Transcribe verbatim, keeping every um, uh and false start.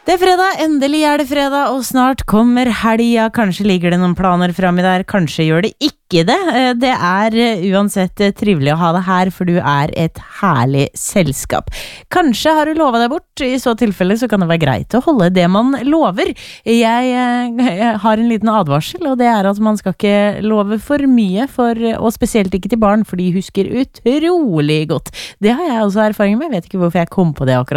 Det er fredag, endelig er det fredag, og snart kommer helga. Kanskje ligger det noen planer fremme der, kanskje gjør det ikke det. Det er uansett trivelig å ha deg her, for du er et herlig selskap. Kanskje har du lovet deg bort, i så tilfelle så kan det være greit å holde det man lover. Jeg, jeg har en liten advarsel, og det er at man skal ikke love for mye, for, og spesielt ikke til barn, for de husker utrolig godt. Det har jeg også erfaring med, jeg vet ikke hvorfor jeg kom på det akkurat.